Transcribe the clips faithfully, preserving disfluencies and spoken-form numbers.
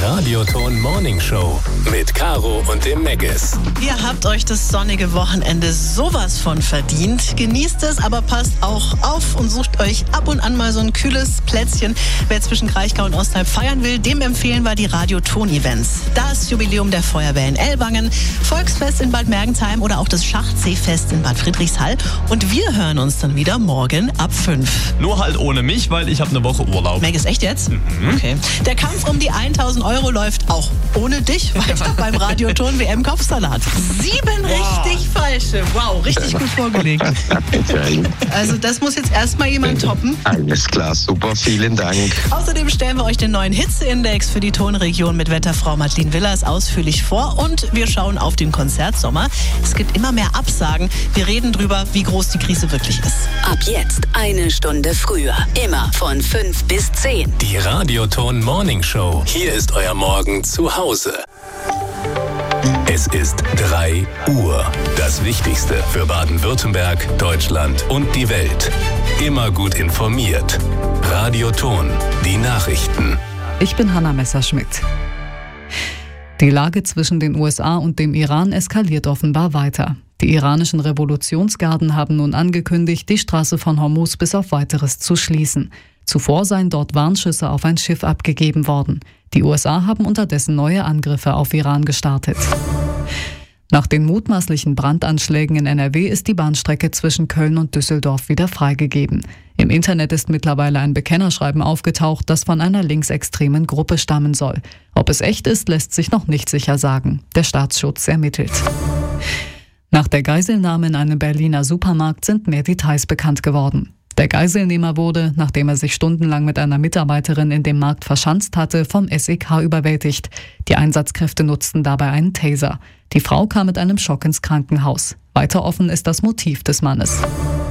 Radioton Morning Show mit Caro und dem Megas. Ihr habt euch das sonnige Wochenende sowas von verdient. Genießt es, aber passt auch auf und sucht euch ab und an mal so ein kühles Plätzchen. Wer zwischen Kraichgau und Ostalb feiern will, dem empfehlen wir die Radioton-Events. Das Jubiläum der Feuerwehr in Ellwangen, Volksfest in Bad Mergentheim oder auch das Schachseefest in Bad Friedrichshall. Und wir hören uns dann wieder morgen ab fünf. Nur halt ohne mich, weil ich habe eine Woche Urlaub. Megas, echt jetzt? Mhm. Okay. Der Kampf um die tausend Euro läuft auch ohne dich weiter beim Radioton W M-Kopfsalat. Sieben wow. richtig falsche. Wow, richtig gut vorgelegt. Also das muss jetzt erstmal jemand toppen. Alles klar, super, vielen Dank. Außerdem stellen wir euch den neuen Hitzeindex für die Tonregion mit Wetterfrau Madeleine Willers ausführlich vor und wir schauen auf den Konzertsommer. Es gibt immer mehr Absagen. Wir reden drüber, wie groß die Krise wirklich ist. Ab jetzt eine Stunde früher. Immer von fünf bis zehn. Die Radioton Morning Show. Hier ist euer Morgen zu Hause. Es ist drei Uhr. Das Wichtigste für Baden-Württemberg, Deutschland und die Welt. Immer gut informiert. Radioton, die Nachrichten. Ich bin Hanna Messerschmidt. Die Lage zwischen den U S A und dem Iran eskaliert offenbar weiter. Die iranischen Revolutionsgarden haben nun angekündigt, die Straße von Hormuz bis auf Weiteres zu schließen. Zuvor seien dort Warnschüsse auf ein Schiff abgegeben worden. Die U S A haben unterdessen neue Angriffe auf Iran gestartet. Nach den mutmaßlichen Brandanschlägen in N R W ist die Bahnstrecke zwischen Köln und Düsseldorf wieder freigegeben. Im Internet ist mittlerweile ein Bekennerschreiben aufgetaucht, das von einer linksextremen Gruppe stammen soll. Ob es echt ist, lässt sich noch nicht sicher sagen. Der Staatsschutz ermittelt. Nach der Geiselnahme in einem Berliner Supermarkt sind mehr Details bekannt geworden. Der Geiselnehmer wurde, nachdem er sich stundenlang mit einer Mitarbeiterin in dem Markt verschanzt hatte, vom S E K überwältigt. Die Einsatzkräfte nutzten dabei einen Taser. Die Frau kam mit einem Schock ins Krankenhaus. Weiter offen ist das Motiv des Mannes.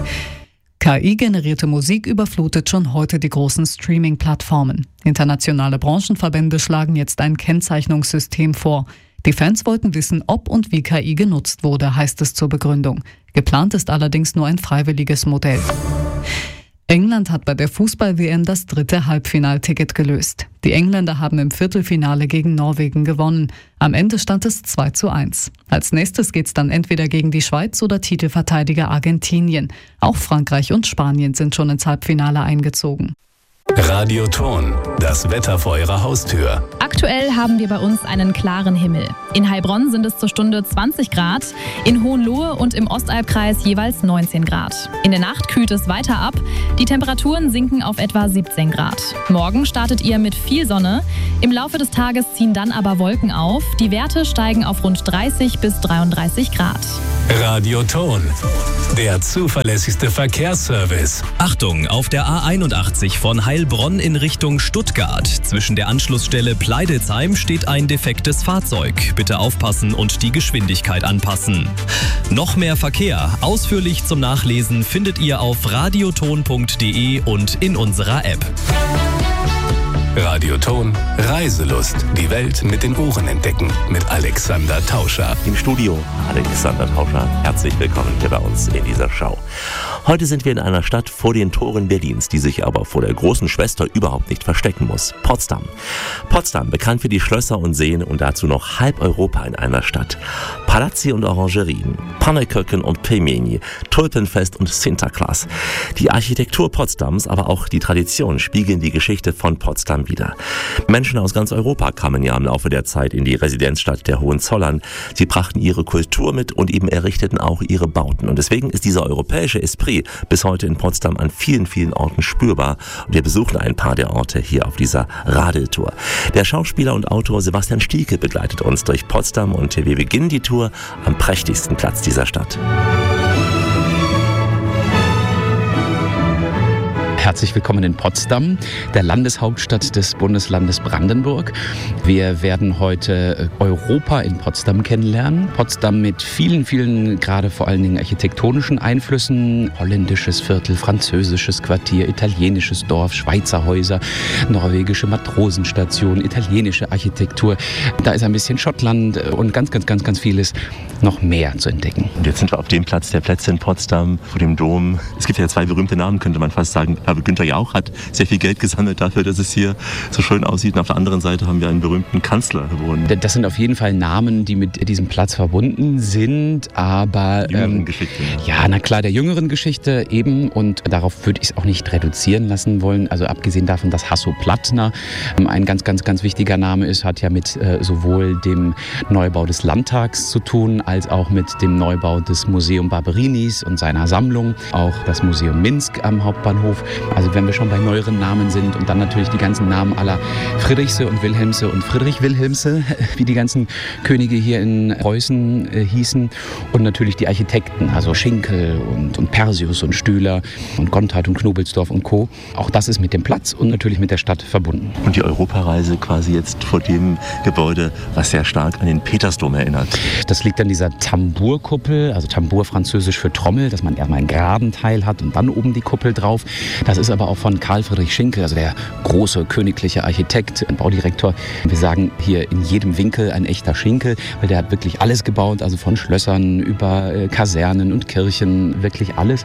K I-generierte Musik überflutet schon heute die großen Streaming-Plattformen. Internationale Branchenverbände schlagen jetzt ein Kennzeichnungssystem vor. Die Fans wollten wissen, ob und wie K I genutzt wurde, heißt es zur Begründung. Geplant ist allerdings nur ein freiwilliges Modell. England hat bei der Fußball-W M das dritte Halbfinalticket gelöst. Die Engländer haben im Viertelfinale gegen Norwegen gewonnen. Am Ende stand es zwei zu eins. Als nächstes geht's dann entweder gegen die Schweiz oder Titelverteidiger Argentinien. Auch Frankreich und Spanien sind schon ins Halbfinale eingezogen. Radioton, das Wetter vor eurer Haustür. Aktuell haben wir bei uns einen klaren Himmel. In Heilbronn sind es zur Stunde zwanzig Grad, in Hohenlohe und im Ostalbkreis jeweils neunzehn Grad. In der Nacht kühlt es weiter ab, die Temperaturen sinken auf etwa siebzehn Grad. Morgen startet ihr mit viel Sonne, im Laufe des Tages ziehen dann aber Wolken auf, die Werte steigen auf rund dreißig bis dreiunddreißig Grad. Radioton, der zuverlässigste Verkehrsservice. Achtung, auf der A einundachtzig von Heilbronn in Richtung Stuttgart. Zwischen der Anschlussstelle Pleidelsheim steht ein defektes Fahrzeug. Bitte aufpassen und die Geschwindigkeit anpassen. Noch mehr Verkehr, ausführlich zum Nachlesen, findet ihr auf radioton punkt de und in unserer App. Radioton, Reiselust. Die Welt mit den Ohren entdecken. Mit Alexander Tauscher. Im Studio Alexander Tauscher. Herzlich willkommen hier bei uns in dieser Show. Heute sind wir in einer Stadt vor den Toren Berlins, die sich aber vor der großen Schwester überhaupt nicht verstecken muss. Potsdam. Potsdam, bekannt für die Schlösser und Seen und dazu noch halb Europa in einer Stadt. Palazzi und Orangerien, Pannenköcken und Pelmeni, Tulpenfest und Sinterklaas. Die Architektur Potsdams, aber auch die Tradition spiegeln die Geschichte von Potsdam wieder. Menschen aus ganz Europa kamen ja im Laufe der Zeit in die Residenzstadt der Hohenzollern. Sie brachten ihre Kultur mit und eben errichteten auch ihre Bauten. Und deswegen ist dieser europäische Esprit bis heute in Potsdam an vielen, vielen Orten spürbar. Und wir besuchen ein paar der Orte hier auf dieser Radeltour. Der Schauspieler und Autor Sebastian Stieke begleitet uns durch Potsdam und wir beginnen die Tour am prächtigsten Platz dieser Stadt. Herzlich willkommen in Potsdam, der Landeshauptstadt des Bundeslandes Brandenburg. Wir werden heute Europa in Potsdam kennenlernen. Potsdam mit vielen, vielen, gerade vor allen Dingen architektonischen Einflüssen. Holländisches Viertel, französisches Quartier, italienisches Dorf, Schweizer Häuser, norwegische Matrosenstation, italienische Architektur. Da ist ein bisschen Schottland und ganz, ganz, ganz, ganz vieles noch mehr zu entdecken. Und jetzt sind wir auf dem Platz der Plätze in Potsdam, vor dem Dom. Es gibt ja zwei berühmte Namen, könnte man fast sagen. habe, Günther Jauch hat sehr viel Geld gesammelt dafür, dass es hier so schön aussieht. Und auf der anderen Seite haben wir einen berühmten Kanzler wohnen. Das sind auf jeden Fall Namen, die mit diesem Platz verbunden sind, aber... Die jüngeren ähm, Geschichte. Ja, na klar, der jüngeren Geschichte eben, und darauf würde ich es auch nicht reduzieren lassen wollen. Also abgesehen davon, dass Hasso Plattner ähm, ein ganz, ganz, ganz wichtiger Name ist, hat ja mit äh, sowohl dem Neubau des Landtags zu tun, als auch mit dem Neubau des Museum Barberinis und seiner Sammlung, auch das Museum Minsk am Hauptbahnhof. Also wenn wir schon bei neueren Namen sind und dann natürlich die ganzen Namen aller Friedrichse und Wilhelmse und Friedrich Wilhelmse, wie die ganzen Könige hier in Preußen äh, hießen, und natürlich die Architekten, also Schinkel und, und Persius und Stüler und Gontard und Knobelsdorf und Co. Auch das ist mit dem Platz und natürlich mit der Stadt verbunden. Und die Europareise quasi jetzt vor dem Gebäude, was sehr stark an den Petersdom erinnert. Das liegt an dieser Tambourkuppel, also Tambour französisch für Trommel, dass man erstmal einen geraden Teil hat und dann oben die Kuppel drauf. Das ist aber auch von Karl Friedrich Schinkel, also der große königliche Architekt, Baudirektor. Wir sagen hier in jedem Winkel ein echter Schinkel, weil der hat wirklich alles gebaut, also von Schlössern über äh, Kasernen und Kirchen, wirklich alles.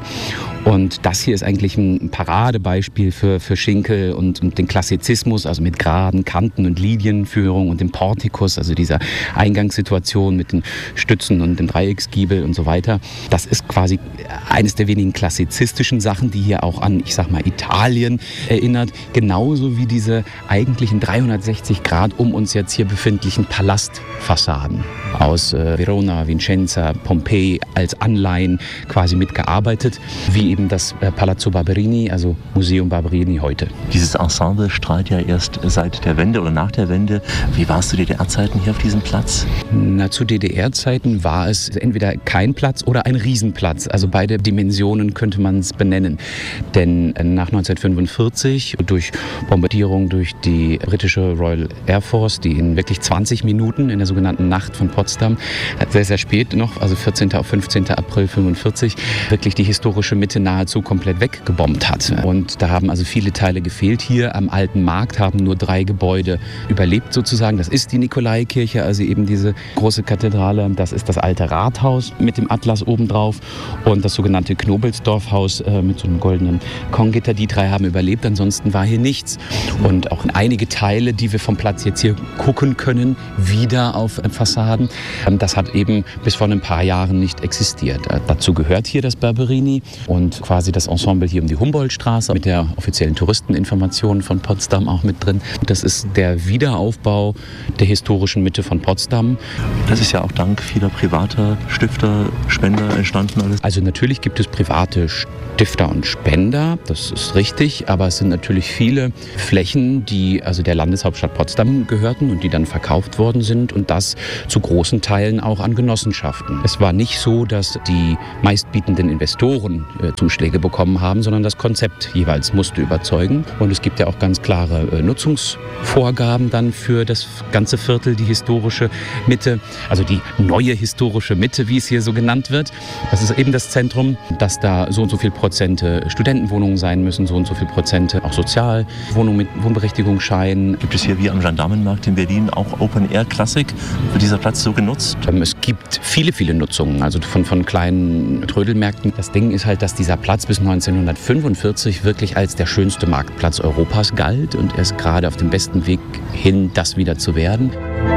Und das hier ist eigentlich ein Paradebeispiel für, für Schinkel und, und den Klassizismus, also mit geraden Kanten und Linienführung und dem Portikus, also dieser Eingangssituation mit den Stützen und dem Dreiecksgiebel und so weiter. Das ist quasi eines der wenigen klassizistischen Sachen, die hier auch an, ich sag mal, Italien erinnert. Genauso wie diese eigentlichen dreihundertsechzig Grad um uns jetzt hier befindlichen Palastfassaden aus äh, Verona, Vicenza, Pompeji als Anleihen quasi mitgearbeitet, wie eben das äh, Palazzo Barberini, also Museum Barberini heute. Dieses Ensemble strahlt ja erst seit der Wende oder nach der Wende. Wie war es zu D D R-Zeiten hier auf diesem Platz? Na, zu D D R-Zeiten war es entweder kein Platz oder ein Riesenplatz. Also beide Dimensionen könnte man es benennen. Denn nach neunzehnhundertfünfundvierzig, durch Bombardierung durch die britische Royal Air Force, die in wirklich zwanzig Minuten in der sogenannten Nacht von Potsdam, sehr, sehr spät noch, also vierzehnten auf fünfzehnten April fünfundvierzig, wirklich die historische Mitte nahezu komplett weggebombt hat. Und da haben also viele Teile gefehlt. Hier am Alten Markt haben nur drei Gebäude überlebt sozusagen. Das ist die Nikolaikirche, also eben diese große Kathedrale. Das ist das alte Rathaus mit dem Atlas obendrauf und das sogenannte Knobelsdorfhaus äh, mit so einem goldenen Konggitter. Die drei haben überlebt, ansonsten war hier nichts. Und auch einige Teile, die wir vom Platz jetzt hier gucken können, wieder auf äh, Fassaden, ähm, das hat eben bis vor ein paar Jahren nicht existiert. Äh, dazu gehört hier das Barberini und quasi das Ensemble hier um die Humboldtstraße mit der offiziellen Touristeninformation von Potsdam auch mit drin. Das ist der Wiederaufbau der historischen Mitte von Potsdam. Das ist ja auch dank vieler privater Stifter, Spender entstanden alles. Also natürlich gibt es private Stifter und Spender, das ist richtig, aber es sind natürlich viele Flächen, die also der Landeshauptstadt Potsdam gehörten und die dann verkauft worden sind und das zu großen Teilen auch an Genossenschaften. Es war nicht so, dass die meistbietenden Investoren äh, Zuschläge bekommen haben, sondern das Konzept jeweils musste überzeugen und es gibt ja auch ganz klare äh, Nutzungsvorgaben dann für das ganze Viertel, die historische Mitte, also die neue historische Mitte, wie es hier so genannt wird. Das ist eben das Zentrum, dass da so und so viel Prozente Studentenwohnungen sein müssen, so und so viel Prozente auch Sozialwohnungen mit Wohnberechtigungsschein. Gibt es hier wie am Gendarmenmarkt in Berlin auch Open-Air-Klassik? Wird dieser Platz so genutzt? Es gibt viele, viele Nutzungen, also von, von kleinen Trödelmärkten. Das Ding ist halt, dass dieser Platz bis neunzehnhundertfünfundvierzig wirklich als der schönste Marktplatz Europas galt und er ist gerade auf dem besten Weg hin, das wieder zu werden.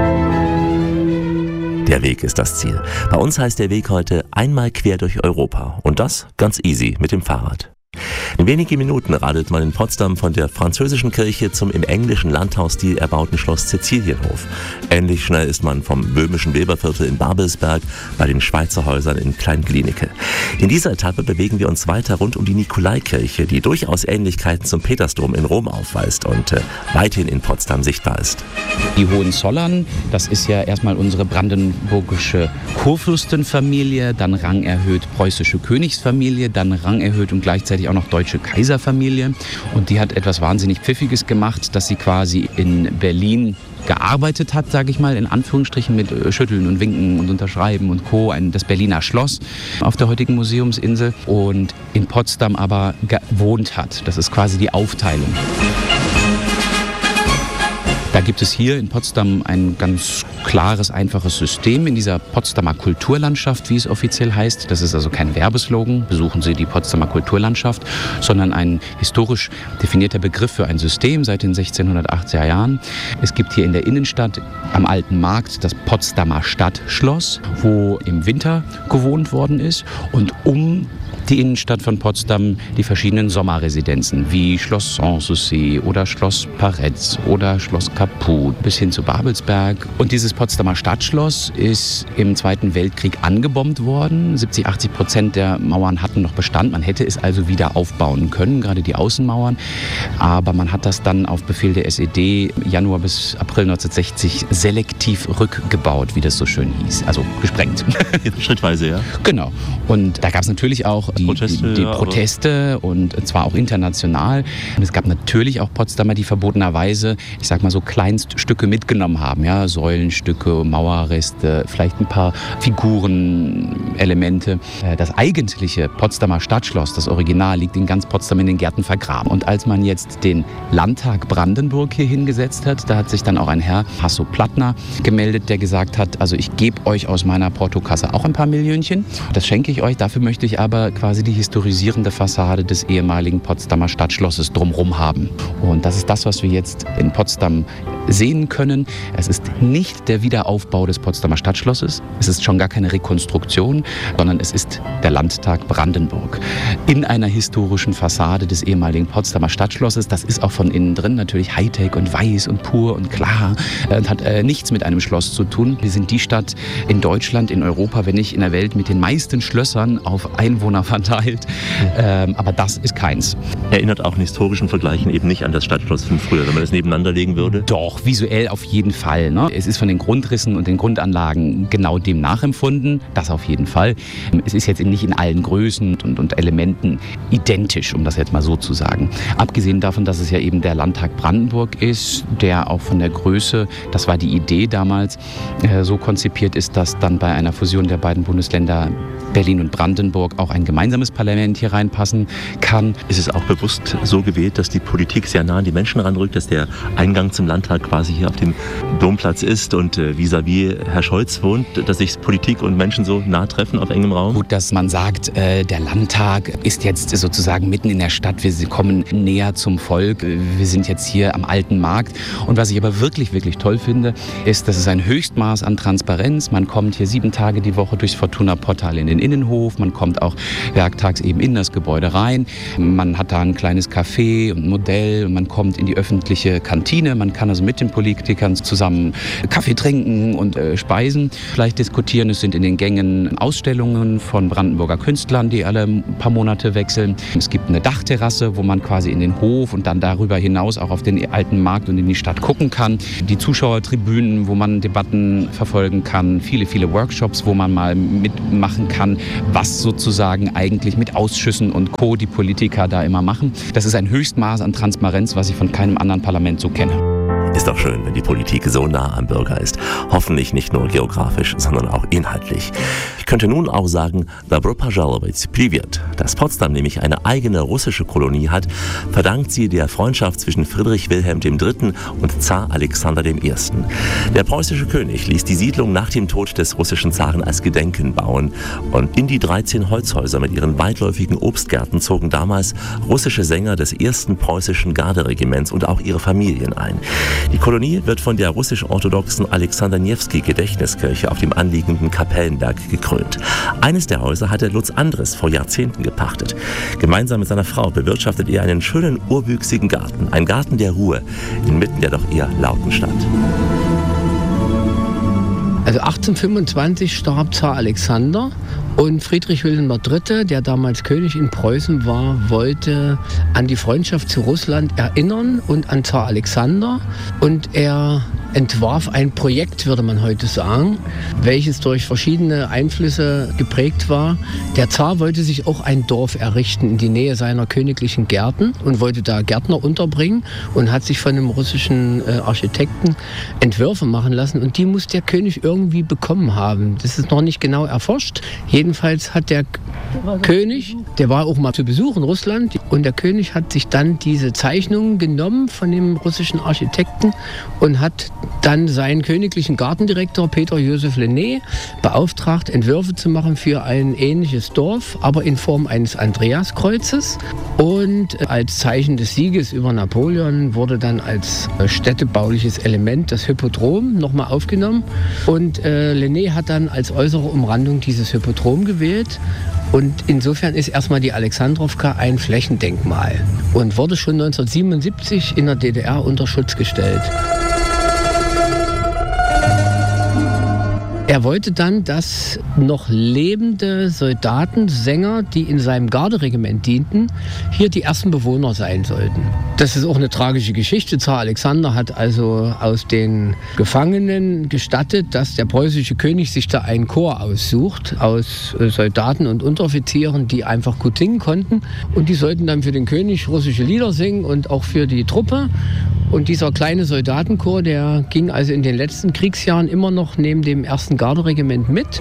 Der Weg ist das Ziel. Bei uns heißt der Weg heute einmal quer durch Europa. Und das ganz easy mit dem Fahrrad. In wenigen Minuten radelt man in Potsdam von der französischen Kirche zum im englischen Landhausstil erbauten Schloss Cäcilienhof. Ähnlich schnell ist man vom böhmischen Weberviertel in Babelsberg bei den Schweizer Häusern in Klein-Glienicke. In dieser Etappe bewegen wir uns weiter rund um die Nikolaikirche, die durchaus Ähnlichkeiten zum Petersdom in Rom aufweist und äh, weithin in Potsdam sichtbar ist. Die Hohenzollern, das ist ja erstmal unsere brandenburgische Kurfürstenfamilie, dann rangerhöht preußische Königsfamilie, dann rangerhöht und gleichzeitig auch noch deutsche Kaiserfamilie. Und die hat etwas wahnsinnig Pfiffiges gemacht, dass sie quasi in Berlin gearbeitet hat, sage ich mal, in Anführungsstrichen mit Schütteln und Winken und Unterschreiben und Co. Ein, das Berliner Schloss auf der heutigen Museumsinsel und in Potsdam aber gewohnt hat. Das ist quasi die Aufteilung. Da gibt es hier in Potsdam ein ganz klares, einfaches System in dieser Potsdamer Kulturlandschaft, wie es offiziell heißt. Das ist also kein Werbeslogan, besuchen Sie die Potsdamer Kulturlandschaft, sondern ein historisch definierter Begriff für ein System seit den sechzehnhundertachtziger Jahren. Es gibt hier in der Innenstadt am Alten Markt das Potsdamer Stadtschloss, wo im Winter gewohnt worden ist, und um die Innenstadt von Potsdam die verschiedenen Sommerresidenzen wie Schloss Sanssouci oder Schloss Paretz oder Schloss Kaput bis hin zu Babelsberg. Und dieses Potsdamer Stadtschloss ist im Zweiten Weltkrieg angebombt worden. siebzig, achtzig Prozent der Mauern hatten noch Bestand. Man hätte es also wieder aufbauen können, gerade die Außenmauern. Aber man hat das dann auf Befehl der S E D Januar bis April neunzehnhundertsechzig selektiv rückgebaut, wie das so schön hieß. Also gesprengt. Schrittweise, ja? Genau. Und da gab es natürlich auch die Proteste, die, die ja, Proteste und zwar auch international. Und es gab natürlich auch Potsdamer, die verbotenerweise, ich sag mal so, Kleinststücke mitgenommen haben. Ja? Säulenstücke, Mauerreste, vielleicht ein paar Figurenelemente. Das eigentliche Potsdamer Stadtschloss, das Original, liegt in ganz Potsdam in den Gärten vergraben. Und als man jetzt den Landtag Brandenburg hier hingesetzt hat, da hat sich dann auch ein Herr, Hasso Plattner, gemeldet, der gesagt hat, also ich gebe euch aus meiner Portokasse auch ein paar Millionchen. Das schenke ich euch, dafür möchte ich aber quasi die historisierende Fassade des ehemaligen Potsdamer Stadtschlosses drumherum haben. Und das ist das, was wir jetzt in Potsdam sehen können. Es ist nicht der Wiederaufbau des Potsdamer Stadtschlosses, es ist schon gar keine Rekonstruktion, sondern es ist der Landtag Brandenburg. In einer historischen Fassade des ehemaligen Potsdamer Stadtschlosses. Das ist auch von innen drin natürlich Hightech und weiß und pur und klar und hat äh, nichts mit einem Schloss zu tun. Wir sind die Stadt in Deutschland, in Europa, wenn nicht in der Welt, mit den meisten Schlössern auf Einwohner verteilt. Ähm, aber das ist keins. Erinnert auch in historischen Vergleichen eben nicht an das Stadtschloss von früher, wenn man das nebeneinander legen würde? Doch, visuell auf jeden Fall. Ne? Es ist von den Grundrissen und den Grundanlagen genau dem nachempfunden. Das auf jeden Fall. Es ist jetzt nicht in allen Größen und, und Elementen identisch, um das jetzt mal so zu sagen. Abgesehen davon, dass es ja eben der Landtag Brandenburg ist, der auch von der Größe, das war die Idee damals, äh, so konzipiert ist, dass dann bei einer Fusion der beiden Bundesländer Berlin und Brandenburg auch ein gemeinsames Parlament hier reinpassen kann. Ist es auch bewusst so gewählt, dass die Politik sehr nah an die Menschen ranrückt, dass der Eingang zum Landtag quasi hier auf dem Domplatz ist und äh, vis-à-vis Herr Scholz wohnt, dass sich Politik und Menschen so nah treffen auf engem Raum? Gut, dass man sagt, äh, der Landtag ist jetzt sozusagen mitten in der Stadt, wir kommen näher zum Volk, wir sind jetzt hier am Alten Markt. Und was ich aber wirklich, wirklich toll finde, ist, dass es ein Höchstmaß an Transparenz. Man kommt hier sieben Tage die Woche durchs Fortuna-Portal in den Innenhof, man kommt auch werktags eben in das Gebäude rein, man hat da ein kleines Café und ein Modell und man kommt in die öffentliche Kantine, man kann also mit den Politikern zusammen Kaffee trinken und äh, speisen, vielleicht diskutieren. Es sind in den Gängen Ausstellungen von Brandenburger Künstlern, die alle ein paar Monate wechseln. Es gibt eine Dachterrasse, wo man quasi in den Hof und dann darüber hinaus auch auf den Alten Markt und in die Stadt gucken kann. Die Zuschauertribünen, wo man Debatten verfolgen kann, viele, viele Workshops, wo man mal mitmachen kann, was sozusagen eigentlich mit Ausschüssen und Co. die Politiker da immer machen. Das ist ein Höchstmaß an Transparenz, was ich von keinem anderen Parlament so kenne. Ist doch schön, wenn die Politik so nah am Bürger ist. Hoffentlich nicht nur geografisch, sondern auch inhaltlich. Ich könnte nun auch sagen, Dobro pожаловать, Privet. Dass Potsdam nämlich eine eigene russische Kolonie hat, verdankt sie der Freundschaft zwischen Friedrich Wilhelm der Dritte und Zar Alexander der Erste. Der preußische König ließ die Siedlung nach dem Tod des russischen Zaren als Gedenken bauen. Und in die dreizehn Holzhäuser mit ihren weitläufigen Obstgärten zogen damals russische Sänger des ersten preußischen Garderegiments und auch ihre Familien ein. Die Kolonie wird von der russisch-orthodoxen Alexander-Newski-Gedächtniskirche auf dem anliegenden Kapellenberg gekrönt. Eines der Häuser hatte Lutz Andres vor Jahrzehnten gepachtet. Gemeinsam mit seiner Frau bewirtschaftet er einen schönen, urwüchsigen Garten. Ein Garten der Ruhe, inmitten der doch eher lauten Stadt. Also achtzehnhundertfünfundzwanzig starb Zar Alexander und Friedrich Wilhelm der Dritte, der damals König in Preußen war, wollte an die Freundschaft zu Russland erinnern und an Zar Alexander. Und er entwarf ein Projekt, würde man heute sagen, welches durch verschiedene Einflüsse geprägt war. Der Zar wollte sich auch ein Dorf errichten in die Nähe seiner königlichen Gärten und wollte da Gärtner unterbringen und hat sich von einem russischen äh, Architekten Entwürfe machen lassen und die muss der König irgendwie bekommen haben. Das ist noch nicht genau erforscht. Jedenfalls hat der König, der war auch mal zu Besuch in Russland und der König hat sich dann diese Zeichnungen genommen von dem russischen Architekten und hat dann seinen königlichen Gartendirektor Peter Joseph Lenné beauftragt, Entwürfe zu machen für ein ähnliches Dorf, aber in Form eines Andreaskreuzes. Und als Zeichen des Sieges über Napoleon wurde dann als städtebauliches Element das Hippodrom nochmal aufgenommen. Und äh, Lenné hat dann als äußere Umrandung dieses Hippodrom gewählt. Und insofern ist erstmal die Alexandrowka ein Flächendenkmal und wurde schon neunzehnhundertsiebenundsiebzig in der D D R unter Schutz gestellt. Er wollte dann, dass noch lebende Soldaten, Sänger, die in seinem Garderegiment dienten, hier die ersten Bewohner sein sollten. Das ist auch eine tragische Geschichte. Zar Alexander hat also aus den Gefangenen gestattet, dass der preußische König sich da einen Chor aussucht aus Soldaten und Unteroffizieren, die einfach gut singen konnten. Und die sollten dann für den König russische Lieder singen und auch für die Truppe. Und dieser kleine Soldatenchor, der ging also in den letzten Kriegsjahren immer noch neben dem ersten Garderegiment mit.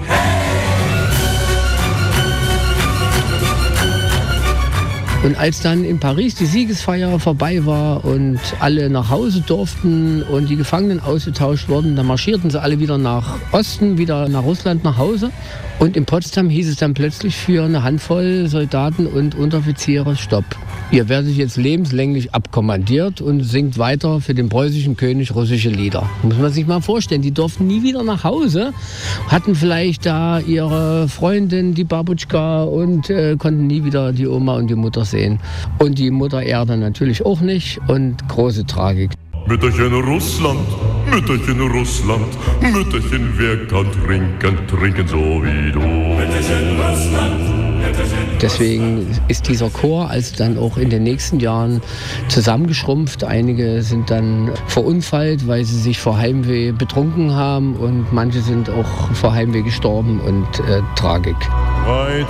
Und als dann in Paris die Siegesfeier vorbei war und alle nach Hause durften und die Gefangenen ausgetauscht wurden, dann marschierten sie alle wieder nach Osten, wieder nach Russland nach Hause. Und in Potsdam hieß es dann plötzlich für eine Handvoll Soldaten und Unteroffiziere: Stopp. Ihr werdet jetzt lebenslänglich abkommandiert und singt weiter für den preußischen König russische Lieder. Muss man sich mal vorstellen, die durften nie wieder nach Hause, hatten vielleicht da ihre Freundin, die Babutschka, und äh, konnten nie wieder die Oma und die Mutter sehen. Und die Mutter Erde natürlich auch nicht, und große Tragik. Mütterchen Russland, Mütterchen Russland, Mütterchen, wer kann trinken, trinken so wie du. Mütterchen Russland, Mütterchen. Deswegen ist dieser Chor also dann auch in den nächsten Jahren zusammengeschrumpft. Einige sind dann verunfallt, weil sie sich vor Heimweh betrunken haben, und manche sind auch vor Heimweh gestorben, und äh, Tragik.